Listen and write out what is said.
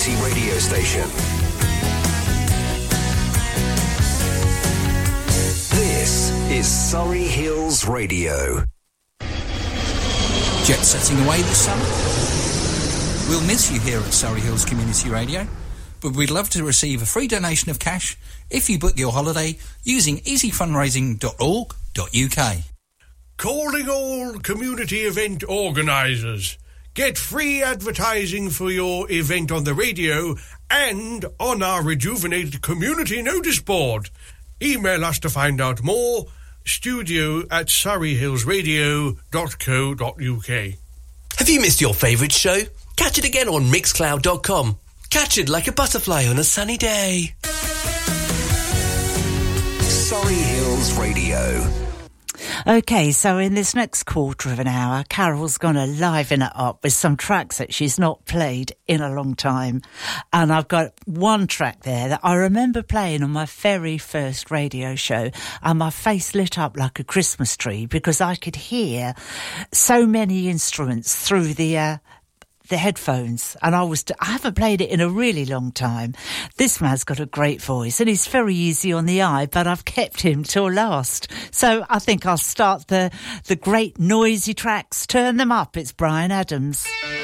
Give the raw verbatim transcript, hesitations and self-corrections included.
community radio station. This is Surrey Hills Radio. Jet setting away this summer? We'll miss you here at Surrey Hills Community Radio, but we'd love to receive a free donation of cash if you book your holiday using easy fundraising dot org dot U K. Calling all community event organisers. Get free advertising for your event on the radio and on our rejuvenated community notice board. Email us to find out more. Studio at surrey hills radio dot co dot U K. Have you missed your favourite show? Catch it again on mixcloud dot com. Catch it like a butterfly on a sunny day. Surrey Hills Radio. OK, so in this next quarter of an hour, Carol's going to liven it up with some tracks that she's not played in a long time. And I've got one track there that I remember playing on my very first radio show, and my face lit up like a Christmas tree because I could hear so many instruments through the... Uh, the headphones, and I was I haven't played it in a really long time. This man's got a great voice and he's very easy on the eye, but I've kept him till last. So I think I'll start the the great noisy tracks. Turn them up. It's Bryan Adams.